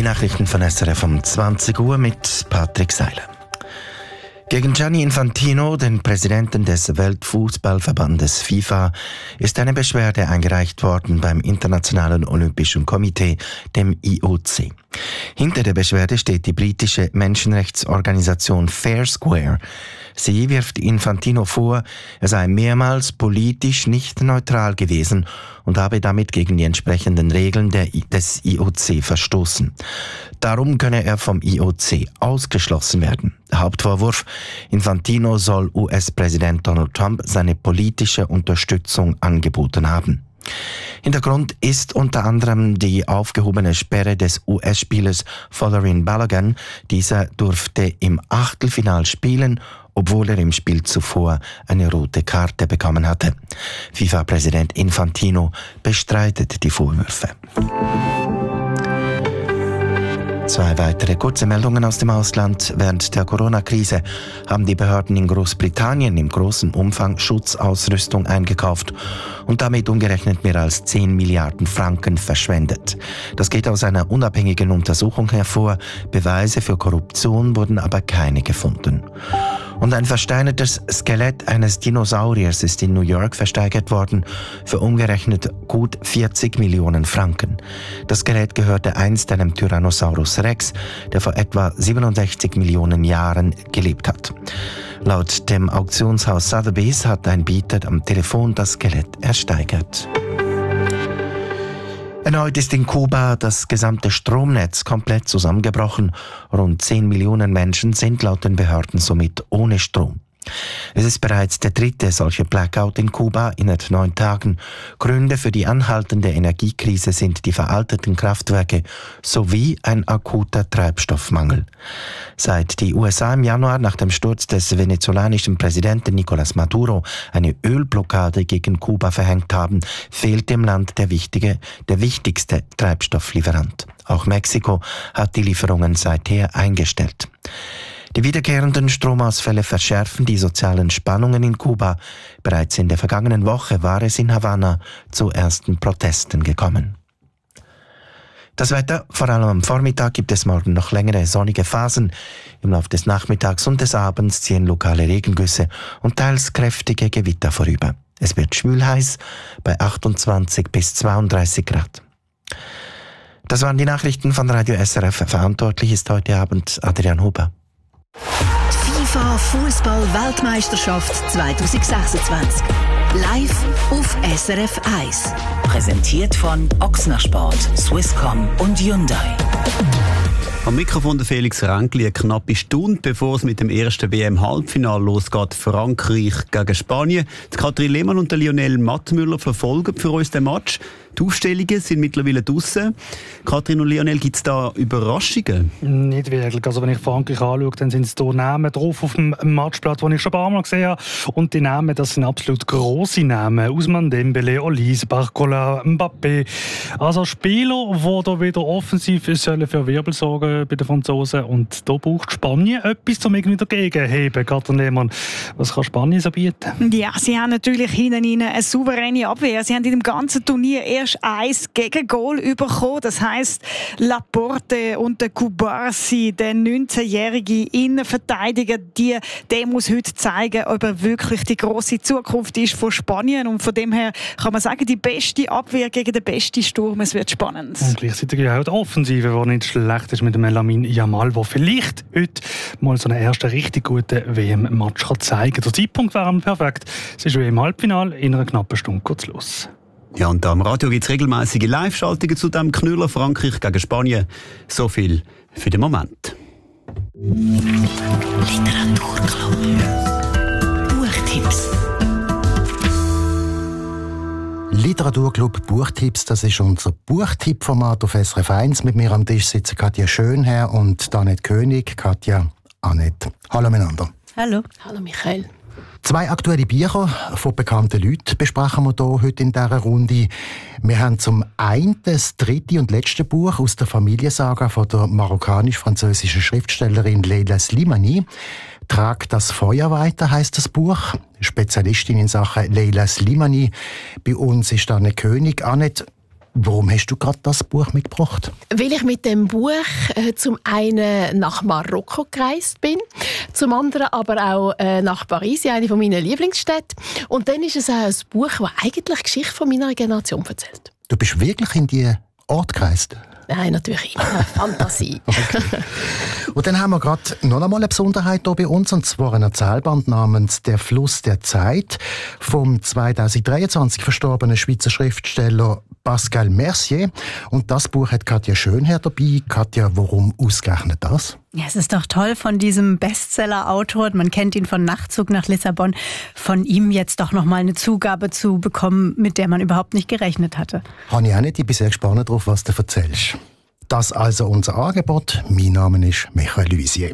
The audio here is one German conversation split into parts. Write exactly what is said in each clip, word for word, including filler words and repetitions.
Die Nachrichten von S R F um zwanzig Uhr mit Patrick Seiler. Gegen Gianni Infantino, den Präsidenten des Weltfußballverbandes FIFA, ist eine Beschwerde eingereicht worden beim Internationalen Olympischen Komitee, dem I O C. Hinter der Beschwerde steht die britische Menschenrechtsorganisation Fair Square. Sie wirft Infantino vor, er sei mehrmals politisch nicht neutral gewesen und habe damit gegen die entsprechenden Regeln der, des I O C verstoßen. Darum könne er vom I O C ausgeschlossen werden. Der Hauptvorwurf: Infantino soll U S-Präsident Donald Trump seine politische Unterstützung angeboten haben. Hintergrund ist unter anderem die aufgehobene Sperre des U S-Spielers Folarin Balogun. Dieser durfte im Achtelfinal spielen, obwohl er im Spiel zuvor eine rote Karte bekommen hatte. FIFA-Präsident Infantino bestreitet die Vorwürfe. Zwei weitere kurze Meldungen aus dem Ausland. Während der Corona-Krise haben die Behörden in Großbritannien im großen Umfang Schutzausrüstung eingekauft und damit umgerechnet mehr als zehn Milliarden Franken verschwendet. Das geht aus einer unabhängigen Untersuchung hervor. Beweise für Korruption wurden aber keine gefunden. Und ein versteinertes Skelett eines Dinosauriers ist in New York versteigert worden für umgerechnet gut vierzig Millionen Franken. Das Skelett gehörte einst einem Tyrannosaurus Rex, der vor etwa siebenundsechzig Millionen Jahren gelebt hat. Laut dem Auktionshaus Sotheby's hat ein Bieter am Telefon das Skelett ersteigert. Erneut ist in Kuba das gesamte Stromnetz komplett zusammengebrochen. Rund zehn Millionen Menschen sind laut den Behörden somit ohne Strom. Es ist bereits der dritte solche Blackout in Kuba innerhalb neun Tagen. Gründe für die anhaltende Energiekrise sind die veralteten Kraftwerke sowie ein akuter Treibstoffmangel. Seit die U S A im Januar nach dem Sturz des venezolanischen Präsidenten Nicolás Maduro eine Ölblockade gegen Kuba verhängt haben, fehlt dem Land der wichtige, der wichtigste Treibstofflieferant. Auch Mexiko hat die Lieferungen seither eingestellt. Die wiederkehrenden Stromausfälle verschärfen die sozialen Spannungen in Kuba. Bereits in der vergangenen Woche war es in Havanna zu ersten Protesten gekommen. Das Wetter: Vor allem am Vormittag gibt es morgen noch längere sonnige Phasen. Im Laufe des Nachmittags und des Abends ziehen lokale Regengüsse und teils kräftige Gewitter vorüber. Es wird schwülheiß bei achtundzwanzig bis zweiunddreißig Grad. Das waren die Nachrichten von Radio S R F. Verantwortlich ist heute Abend Adrian Huber. FIFA Fußball-Weltmeisterschaft zwanzig sechsundzwanzig. Live auf S R F eins. Präsentiert von Ochsner Sport, Swisscom und Hyundai. Am Mikrofon der Felix Ränkli, eine knappe Stunde bevor es mit dem ersten W M-Halbfinale losgeht, Frankreich gegen Spanien. Die Katrin Lehmann und der Lionel Mattmüller verfolgen für uns den Match. Die Aufstellungen sind mittlerweile draussen. Katrin und Lionel, gibt es da Überraschungen? Nicht wirklich. Also wenn ich Frankreich anschaue, dann sind es hier Namen drauf auf dem Matchblatt, die ich schon ein paar Mal gesehen habe. Und die Namen, das sind absolut grosse Namen. Ousmane Dembélé, Olise, Barcola, Mbappé. Also Spieler, die da wieder offensiv sollen für Wirbel sorgen bei den Franzosen. Und da braucht Spanien etwas, um irgendwie dagegen zu heben. Katrin Lehmann, was kann Spanien so bieten? Ja, sie haben natürlich hinten rein eine souveräne Abwehr. Sie haben in dem ganzen Turnier erst ein Gegengol bekommen. Das heisst, Laporte und der Kubarsi, der neunzehnjährige Innenverteidiger, die, der muss heute zeigen, ob er wirklich die grosse Zukunft ist von Spanien. Und von dem her kann man sagen, die beste Abwehr gegen den besten Sturm. Es wird spannend. Und gleichzeitig auch die Offensive, die nicht schlecht ist mit dem Lamine Yamal, der vielleicht heute mal so einen ersten richtig guten W M-Match zeigen kann. Der Zeitpunkt wäre perfekt. Es ist W M-Halbfinale, in einer knappen Stunde kurz los. Ja, und am Radio gibt es regelmäßige Live-Schaltungen zu dem Knüller Frankreich gegen Spanien. So viel für den Moment. Literaturclub. Buchtipps. Literaturclub Buchtipps, das ist unser Buchtipp-Format auf S R F eins. Mit mir am Tisch sitzen Katja Schönherr und Annette König. Katja, Annette. Hallo miteinander. Hallo. Hallo Michael. Zwei aktuelle Bücher von bekannten Leuten besprechen wir hier heute in dieser Runde. Wir haben zum einen das dritte und letzte Buch aus der Familiensaga von der marokkanisch-französischen Schriftstellerin Leila Slimani. «Trag das Feuer weiter» heisst das Buch. Spezialistin in Sachen Leila Slimani. Bei uns ist Anne König. Annette, Warum hast du gerade das Buch mitgebracht? Weil ich mit dem Buch äh, zum einen nach Marokko gereist bin, zum anderen aber auch äh, nach Paris, eine von meinen Lieblingsstädten. Und dann ist es auch ein Buch, das eigentlich die Geschichte von meiner Generation erzählt. Du bist wirklich in die Ort gereist? Nein, natürlich immer. Fantasie. Okay. Und dann haben wir gerade noch einmal eine Besonderheit hier bei uns, und zwar ein Erzählband namens «Der Fluss der Zeit» vom zweitausenddreiundzwanzig verstorbenen Schweizer Schriftsteller Pascal Mercier. Und das Buch hat Katja Schönherr dabei. Katja, warum ausgerechnet das? Ja, es ist doch toll von diesem Bestseller-Autor. Man kennt ihn von Nachtzug nach Lissabon. Von ihm jetzt doch noch mal eine Zugabe zu bekommen, mit der man überhaupt nicht gerechnet hatte. Habe ich auch nicht. Ich bin sehr gespannt darauf, was du erzählst. Das also unser Angebot. Mein Name ist Michael Luisier.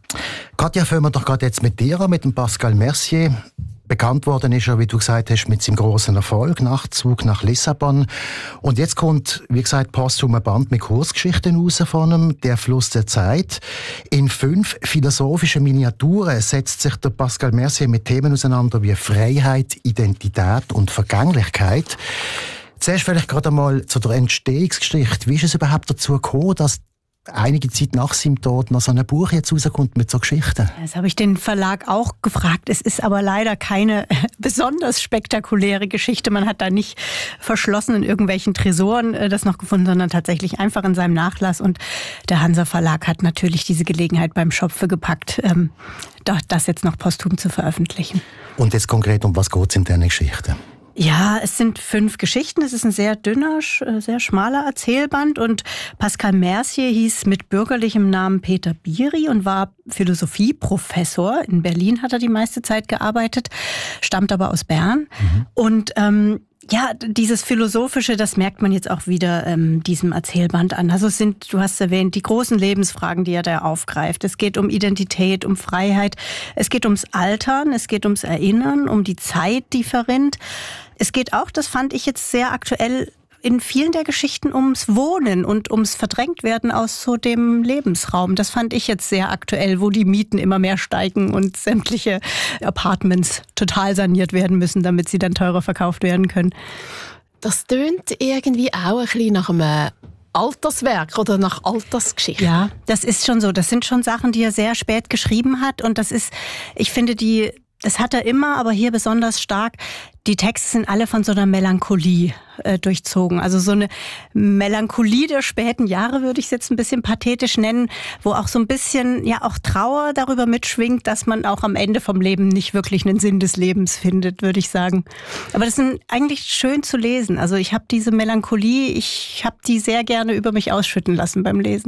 Katja, fangen wir doch gerade jetzt mit dir an, mit dem Pascal Mercier. Bekannt worden ist er, wie du gesagt hast, mit seinem grossen Erfolg, Nachtzug nach Lissabon. Und jetzt kommt, wie gesagt, posthum ein Band mit Kurzgeschichten raus von ihm, «Der Fluss der Zeit». In fünf philosophischen Miniaturen setzt sich der Pascal Mercier mit Themen auseinander wie Freiheit, Identität und Vergänglichkeit. Zuerst vielleicht gerade einmal zu der Entstehungsgeschichte. Wie ist es überhaupt dazu gekommen, dass einige Zeit nach seinem Tod noch so ein Buch jetzt rauskommt mit so Geschichten? Das habe ich den Verlag auch gefragt. Es ist aber leider keine besonders spektakuläre Geschichte. Man hat da nicht verschlossen in irgendwelchen Tresoren das noch gefunden, sondern tatsächlich einfach in seinem Nachlass. Und der Hansa Verlag hat natürlich diese Gelegenheit beim Schopfe gepackt, ähm, das jetzt noch posthum zu veröffentlichen. Und jetzt konkret, um was geht es in dieser Geschichte? Ja, es sind fünf Geschichten. Es ist ein sehr dünner, sehr schmaler Erzählband. Und Pascal Mercier hieß mit bürgerlichem Namen Peter Biri und war Philosophieprofessor. In Berlin hat er die meiste Zeit gearbeitet, stammt aber aus Bern. Mhm. Und ähm, ja, dieses Philosophische, das merkt man jetzt auch wieder ähm, diesem Erzählband an. Also es sind, du hast erwähnt, die großen Lebensfragen, die er da aufgreift. Es geht um Identität, um Freiheit. Es geht ums Altern, es geht ums Erinnern, um die Zeit, die verrinnt. Es geht auch, das fand ich jetzt sehr aktuell, in vielen der Geschichten ums Wohnen und ums Verdrängtwerden aus so dem Lebensraum. Das fand ich jetzt sehr aktuell, wo die Mieten immer mehr steigen und sämtliche Apartments total saniert werden müssen, damit sie dann teurer verkauft werden können. Das tönt irgendwie auch ein bisschen nach einem Alterswerk oder nach Altersgeschichte. Ja, das ist schon so. Das sind schon Sachen, die er sehr spät geschrieben hat. Und das ist, ich finde, die, das hat er immer, aber hier besonders stark. Die Texte sind alle von so einer Melancholie äh, durchzogen. Also so eine Melancholie der späten Jahre, würde ich es jetzt ein bisschen pathetisch nennen, wo auch so ein bisschen ja auch Trauer darüber mitschwingt, dass man auch am Ende vom Leben nicht wirklich einen Sinn des Lebens findet, würde ich sagen. Aber das ist eigentlich schön zu lesen. Also ich habe diese Melancholie, ich habe die sehr gerne über mich ausschütten lassen beim Lesen.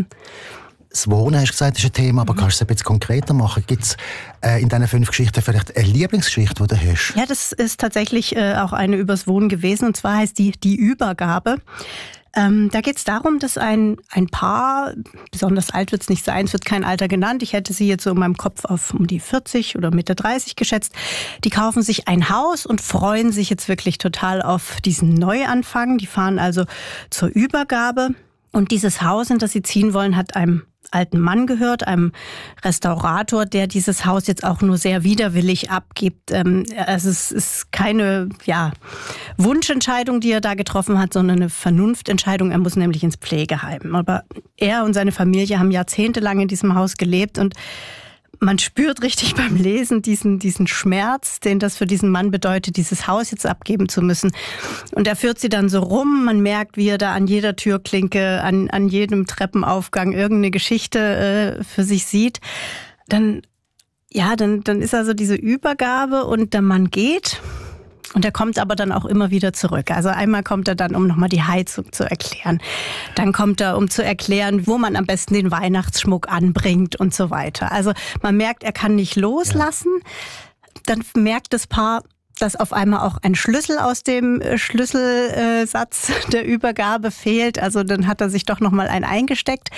Das Wohnen, hast du gesagt, ist ein Thema, aber kannst du es ein bisschen konkreter machen? Gibt es äh, in diesen fünf Geschichten vielleicht eine Lieblingsgeschichte, die du hast? Ja, das ist tatsächlich äh, auch eine übers Wohnen gewesen. Und zwar heißt die Die Übergabe. Ähm, da geht es darum, dass ein, ein Paar, besonders alt wird es nicht sein, es wird kein Alter genannt, ich hätte sie jetzt so in meinem Kopf auf um die vierzig oder Mitte dreißig geschätzt, die kaufen sich ein Haus und freuen sich jetzt wirklich total auf diesen Neuanfang. Die fahren also zur Übergabe. Und dieses Haus, in das sie ziehen wollen, hat einem alten Mann gehört, einem Restaurator, der dieses Haus jetzt auch nur sehr widerwillig abgibt. Also es ist keine ja, Wunschentscheidung, die er da getroffen hat, sondern eine Vernunftentscheidung. Er muss nämlich ins Pflegeheim. Aber er und seine Familie haben jahrzehntelang in diesem Haus gelebt und man spürt richtig beim Lesen diesen, diesen Schmerz, den das für diesen Mann bedeutet, dieses Haus jetzt abgeben zu müssen. Und er führt sie dann so rum. Man merkt, wie er da an jeder Türklinke, an, an jedem Treppenaufgang irgendeine Geschichte äh, für sich sieht. Dann, ja, dann, dann ist also diese Übergabe und der Mann geht. Und er kommt aber dann auch immer wieder zurück. Also einmal kommt er dann, um nochmal die Heizung zu erklären. Dann kommt er, um zu erklären, wo man am besten den Weihnachtsschmuck anbringt und so weiter. Also man merkt, er kann nicht loslassen. Dann merkt das Paar, dass auf einmal auch ein Schlüssel aus dem Schlüsselsatz der Übergabe fehlt. Also dann hat er sich doch nochmal einen eingesteckt.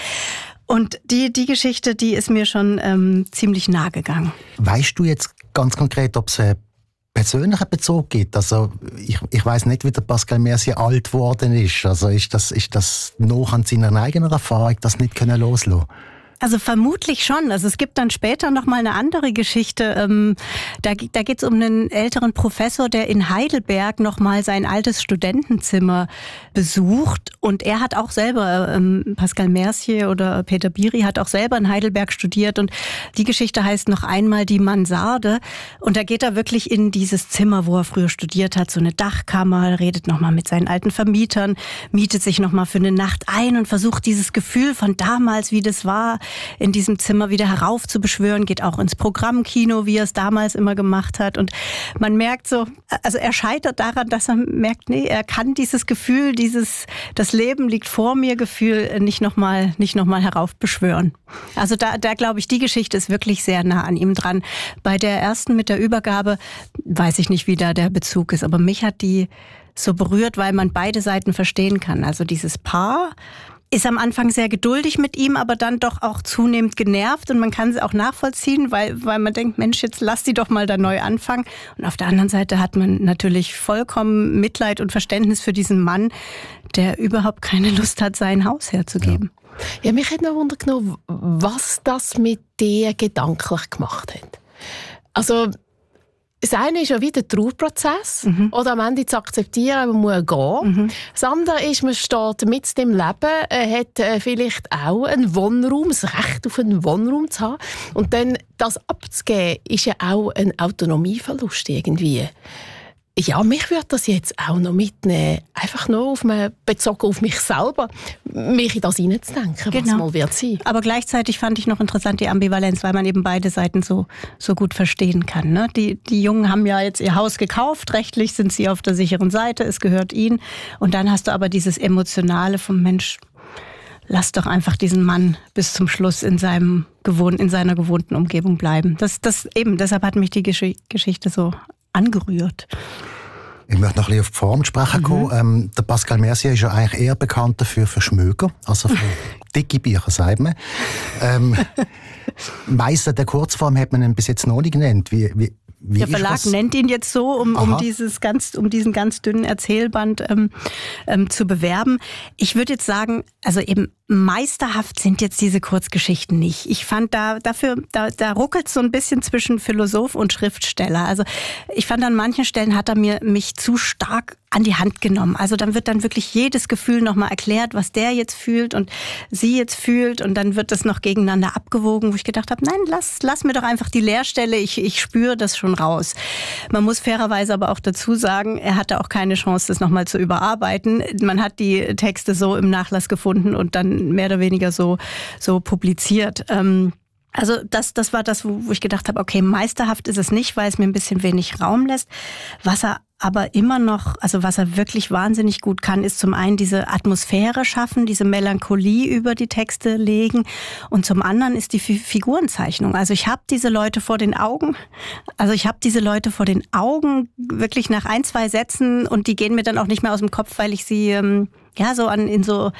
Und die, die Geschichte, die ist mir schon ähm, ziemlich nahe gegangen. Weißt du jetzt ganz konkret, ob es persönlichen Bezug gibt? Also ich, ich weiss nicht, wie der Pascal Mercier alt geworden ist. Also ist das, ist das noch an seiner eigenen Erfahrung, das nicht können loslassen? Also vermutlich schon. Also es gibt dann später noch mal eine andere Geschichte. Ähm, da da geht es um einen älteren Professor, der in Heidelberg noch mal sein altes Studentenzimmer besucht. Und er hat auch selber, ähm, Pascal Mercier oder Peter Biri hat auch selber in Heidelberg studiert. Und die Geschichte heißt noch einmal die Mansarde. Und da geht er wirklich in dieses Zimmer, wo er früher studiert hat, so eine Dachkammer, redet noch mal mit seinen alten Vermietern, mietet sich noch mal für eine Nacht ein und versucht dieses Gefühl von damals, wie das war, in diesem Zimmer wieder heraufzubeschwören, geht auch ins Programmkino, wie er es damals immer gemacht hat. Und man merkt so, also er scheitert daran, dass er merkt, nee, er kann dieses Gefühl, dieses, das Leben liegt vor mir Gefühl nicht nochmal, nicht noch mal heraufbeschwören. Also da, da glaube ich, die Geschichte ist wirklich sehr nah an ihm dran. Bei der ersten mit der Übergabe weiß ich nicht, wie da der Bezug ist, aber mich hat die so berührt, weil man beide Seiten verstehen kann. Also dieses Paar ist am Anfang sehr geduldig mit ihm, aber dann doch auch zunehmend genervt und man kann sie auch nachvollziehen, weil, weil man denkt, Mensch, jetzt lass die doch mal da neu anfangen. Und auf der anderen Seite hat man natürlich vollkommen Mitleid und Verständnis für diesen Mann, der überhaupt keine Lust hat, sein Haus herzugeben. Ja, ja, mich hat noch wundert genommen, was das mit dir gedanklich gemacht hat. Also das eine ist ja wieder der Trauerprozess, mhm. oder am Ende zu akzeptieren, man muss gehen. Mhm. Das andere ist, man steht mit dem Leben, äh, hat äh, vielleicht auch einen Wohnraum, das Recht auf einen Wohnraum zu haben. Und dann das abzugeben, ist ja auch ein Autonomieverlust irgendwie. Ja, mich würde das jetzt auch noch mitnehmen, einfach nur auf mich, bezogen auf mich selber, mich in das hineinzudenken, genau. Was mal wird sein. Aber gleichzeitig fand ich noch interessant die Ambivalenz, weil man eben beide Seiten so, so gut verstehen kann. Ne? Die, die Jungen haben ja jetzt ihr Haus gekauft, rechtlich sind sie auf der sicheren Seite, es gehört ihnen. Und dann hast du aber dieses Emotionale vom Mensch, lass doch einfach diesen Mann bis zum Schluss in, seinem gewohn- in seiner gewohnten Umgebung bleiben. Das, das eben, deshalb hat mich die Gesch- Geschichte so angerührt. Ich möchte noch ein bisschen auf die Form zu sprechen kommen. Mhm. Ähm, der Pascal Mercier ist ja eigentlich eher bekannt dafür für Schmöger, also für dicke Bücher, sagt man. Ähm, Meister der Kurzform hat man ihn bis jetzt noch nicht genannt. Wie, wie, wie der Verlag nennt ihn jetzt so, um, um, dieses ganz, um diesen ganz dünnen Erzählband ähm, ähm, zu bewerben. Ich würde jetzt sagen, also eben meisterhaft sind jetzt diese Kurzgeschichten nicht. Ich fand da dafür, da, da ruckelt es so ein bisschen zwischen Philosoph und Schriftsteller. Also ich fand an manchen Stellen hat er mir mich zu stark an die Hand genommen. Also dann wird dann wirklich jedes Gefühl nochmal erklärt, was der jetzt fühlt und sie jetzt fühlt und dann wird das noch gegeneinander abgewogen, wo ich gedacht habe, nein, lass, lass mir doch einfach die Leerstelle, ich, ich spüre das schon raus. Man muss fairerweise aber auch dazu sagen, er hatte auch keine Chance, das nochmal zu überarbeiten. Man hat die Texte so im Nachlass gefunden und dann mehr oder weniger so, so publiziert. Ähm, Also das, das war das, wo ich gedacht habe, okay, meisterhaft ist es nicht, weil es mir ein bisschen wenig Raum lässt. Was er aber immer noch, also was er wirklich wahnsinnig gut kann, ist zum einen diese Atmosphäre schaffen, diese Melancholie über die Texte legen und zum anderen ist die F- Figurenzeichnung. Also ich habe diese Leute vor den Augen, also ich habe diese Leute vor den Augen wirklich nach ein, zwei Sätzen und die gehen mir dann auch nicht mehr aus dem Kopf, weil ich sie ähm, ja so an in so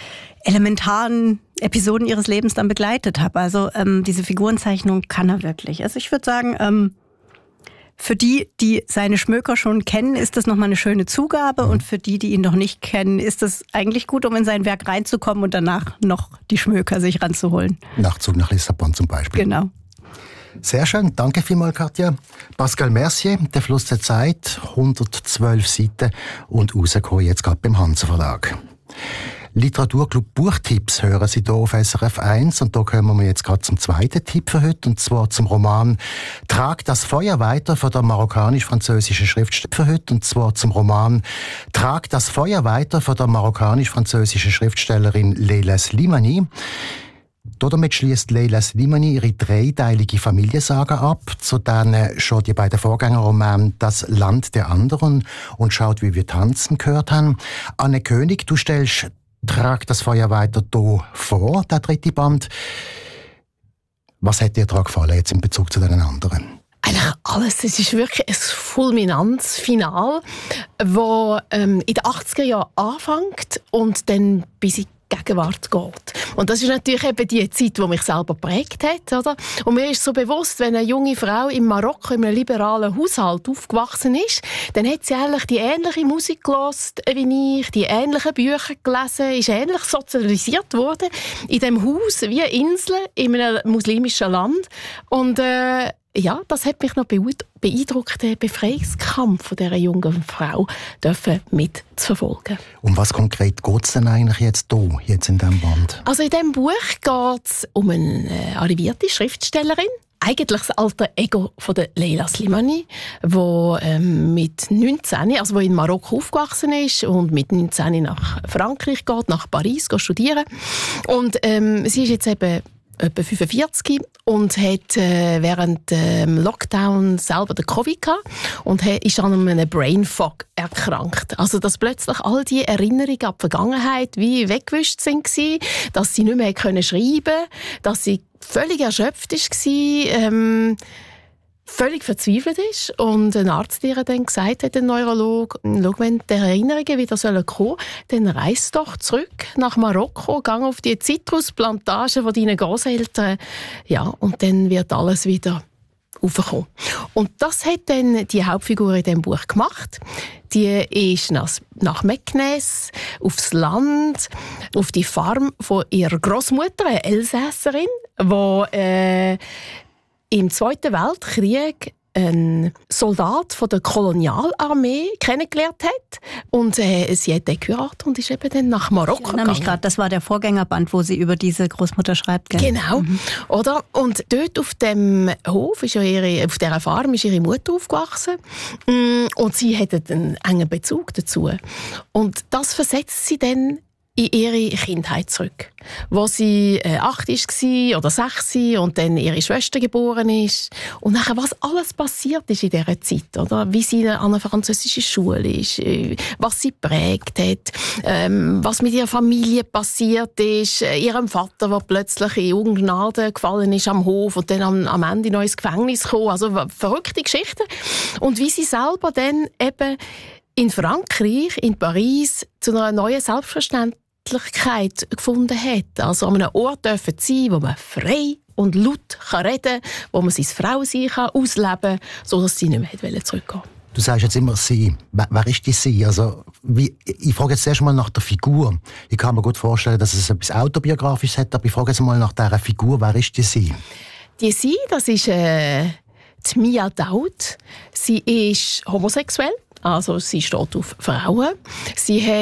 elementaren Episoden ihres Lebens dann begleitet habe. Also ähm, diese Figurenzeichnung kann er wirklich. Also ich würde sagen, ähm, für die, die seine Schmöker schon kennen, ist das nochmal eine schöne Zugabe und für die, die ihn noch nicht kennen, ist das eigentlich gut, um in sein Werk reinzukommen und danach noch die Schmöker sich ranzuholen. Nachzug nach Lissabon zum Beispiel. Genau. Sehr schön, danke vielmals, Katja. Pascal Mercier, Der Fluss der Zeit, hundertzwölf Seiten und rausgekommen jetzt gerade beim Hansa Verlag. Literaturclub Buchtipps hören Sie hier auf S R F eins und da kommen wir jetzt gerade zum zweiten Tipp für heute und zwar zum Roman Trag das Feuer weiter von der marokkanisch-französischen Schriftstellerin für heute und zwar zum Roman Trag das Feuer weiter von der marokkanisch-französischen Schriftstellerin Leila Slimani. Damit schließt Leila Slimani ihre dreiteilige Familiensaga ab, zu denen schon die beiden Vorgängerromane Das Land der Anderen und Schaut, wie wir tanzen gehört haben. Anne König, du stellst Trag das Feuer weiter hier vor, der dritte Band. Was hat dir daran gefallen jetzt in Bezug zu den anderen? Eigentlich alles. Es ist wirklich ein fulminantes Finale, das ähm, in den achtziger Jahren anfängt und dann bis in die Gegenwart geht. Und das ist natürlich eben die Zeit, die mich selber geprägt hat, oder? Und mir ist so bewusst, wenn eine junge Frau in Marokko in einem liberalen Haushalt aufgewachsen ist, dann hat sie eigentlich die ähnliche Musik gehört wie ich, die ähnlichen Bücher gelesen, ist ähnlich sozialisiert worden in dem Haus wie eine Insel in einem muslimischen Land. Und äh, ja, das hat mich noch beeindruckt, den Befreiungskampf von dieser jungen Frau dürfen mitzuverfolgen. Um was konkret geht es denn eigentlich jetzt hier, jetzt in diesem Band? Also in diesem Buch geht es um eine arrivierte Schriftstellerin, eigentlich das alter Ego von der Leila Slimani, die ähm, mit neunzehn, also wo in Marokko aufgewachsen ist und mit neunzehn nach Frankreich geht, nach Paris geht studieren. Und ähm, sie ist jetzt eben etwa fünfundvierzig und hat äh, während dem ähm, Lockdown selber den Covid gehabt und hat, ist an einem Brain Fog erkrankt. Also dass plötzlich all die Erinnerungen an die Vergangenheit wie weggewischt sind, dass sie nicht mehr können schreiben, dass sie völlig erschöpft war, ähm, völlig verzweifelt ist und ein Arzt ihr dann gesagt hat, ein Neurologe, schau, wenn die Erinnerungen wieder kommen sollen, dann reis doch zurück nach Marokko, geh auf die Zitrusplantage von deinen Großeltern, ja, und dann wird alles wieder aufkommen. Und das hat dann die Hauptfigur in diesem Buch gemacht. Die ist nach, nach Meknes, aufs Land, auf die Farm von ihrer Großmutter, eine Elsässerin, die äh, im Zweiten Weltkrieg ein Soldat von der Kolonialarmee kennengelernt hat und äh, sie hat den geheiratet und ist eben dann nach Marokko gegangen. Nämlich gerade, das war der Vorgängerband, wo sie über diese Großmutter schreibt. Gell? Genau, mhm. Oder? Und dort auf dem Hof, ist ja ihre, auf dieser Farm, ist ihre Mutter aufgewachsen und sie hatte einen engen Bezug dazu. Und das versetzt sie dann in ihre Kindheit zurück, wo sie äh, acht war oder sechs und dann ihre Schwester geboren ist. Und nachher, was alles passiert ist in dieser Zeit, oder? Wie sie an einer französischen Schule ist, äh, was sie prägt hat, ähm, was mit ihrer Familie passiert ist, äh, ihrem Vater, der plötzlich in Ungnade gefallen ist am Hof und dann am, am Ende noch ins Gefängnis kam. Also verrückte Geschichten. Und wie sie selber dann eben in Frankreich, in Paris, zu einer neuen Selbstverständlichkeit gefunden hat. Also an einem Ort dürfen sein, wo man frei und laut kann reden kann, wo man sein Frausein kann ausleben kann, sodass sie nicht mehr zurückgehen wollte. Du sagst jetzt immer «sie». Wer, wer ist die «sie»? Also, wie, ich frage jetzt erst mal nach der Figur. Ich kann mir gut vorstellen, dass es etwas Autobiografisches hat, aber ich frage jetzt mal nach dieser Figur. Wer ist die «sie»? Die «sie», das ist äh, die Mia Daoud. Sie ist homosexuell. Also sie steht auf Frauen. Sie hat